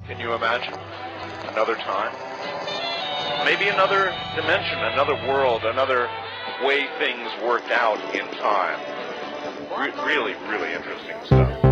Can you imagine? Another time? Maybe another dimension, another world, another way things worked out in time. Really, really interesting stuff.